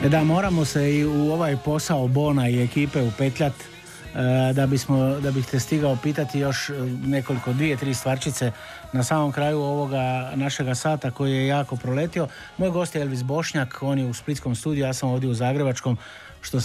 Da, moramo se i u ovaj posao Bona i ekipe upetljat da bih te stigao pitati još nekoliko, 2-3 stvarčice na samom kraju ovoga našega sata koji je jako proletio. Moj gost je Elvis Bošnjak, on je u splitskom studiju, ja sam ovdje u zagrebačkom, što